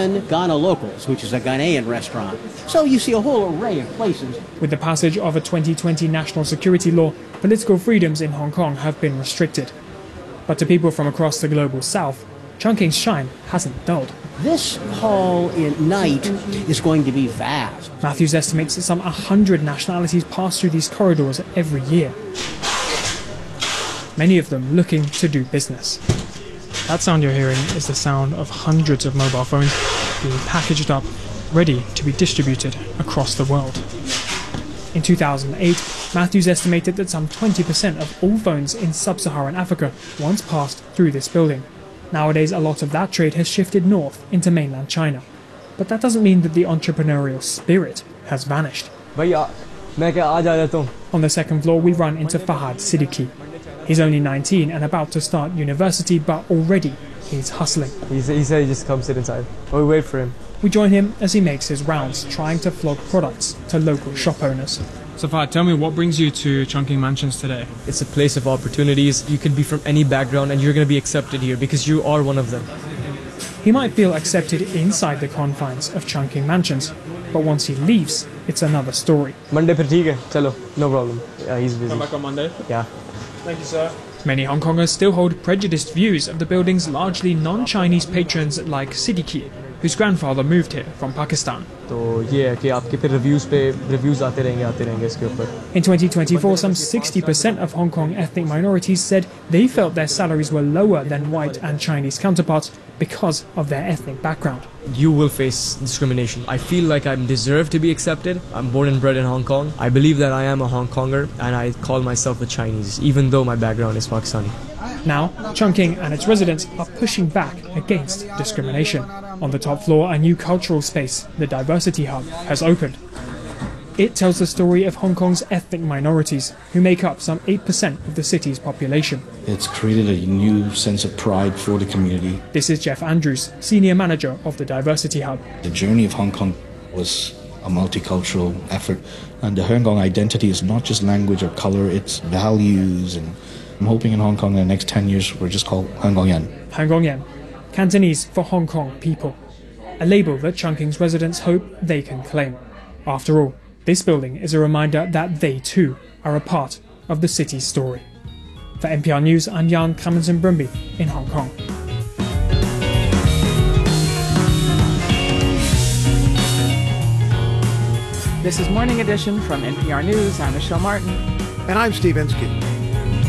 then Ghana Locals, which is a Ghanaian restaurant. So you see a whole array of places. With the passage of a 2020 national security law, political freedoms in Hong Kong have been restricted. But to people from across the global south, Chungking's shine hasn't dulled. This hall at night is going to be vast. Matthews estimates that some 100 nationalities pass through these corridors every year. Many of them looking to do business. That sound you're hearing is the sound of hundreds of mobile phones being packaged up, ready to be distributed across the world. In 2008, Matthews estimated that some 20% of all phones in sub-Saharan Africa once passed through this building. Nowadays, a lot of that trade has shifted north into mainland China. But that doesn't mean that the entrepreneurial spirit has vanished. On the second floor, we run into Fahad Siddiqui. He's only 19 and about to start university, but already he's hustling. He said he just come sit inside. We wait for him. We join him as he makes his rounds, trying to flog products to local shop owners. So Fahad, tell me, what brings you to Chungking Mansions today? It's a place of opportunities. You could be from any background and you're going to be accepted here because you are one of them. He might feel accepted inside the confines of Chungking Mansions, but once he leaves, it's another story. Monday phir theek hai, chalo, no problem. Yeah, he's busy. Come back on Monday? Yeah. Thank you, sir. Many Hong Kongers still hold prejudiced views of the building's largely non-Chinese patrons like Siddiqui, whose grandfather moved here from Pakistan. तो ये है कि आपके फिर reviews आते रहेंगे इसके ऊपर. In 2024, some 60% of Hong Kong ethnic minorities said they felt their salaries were lower than white and Chinese counterparts because of their ethnic background. You will face discrimination. I feel like I deserve to be accepted. I'm born and bred in Hong Kong. I believe that I am a Hong Konger and I call myself a Chinese, even though my background is Pakistani. Now, Chungking and its residents are pushing back against discrimination. On the top floor, a new cultural space, the Diversity Hub, has opened. It tells the story of Hong Kong's ethnic minorities, who make up some 8% of the city's population. It's created a new sense of pride for the community. This is Jeff Andrews, Senior Manager of the Diversity Hub. The journey of Hong Kong was a multicultural effort, and the Hong Kong identity is not just language or color, it's values, and I'm hoping in Hong Kong in the next 10 years we're just called Hong Kong Yan. Hong Kong Yan, Cantonese for Hong Kong people, a label that Chungking's residents hope they can claim. After all, this building is a reminder that they too are a part of the city's story. For NPR News, I'm Jan Clemmensen Brumby in Hong Kong. This is Morning Edition from NPR News. I'm Michelle Martin. And I'm Steve Inskeep.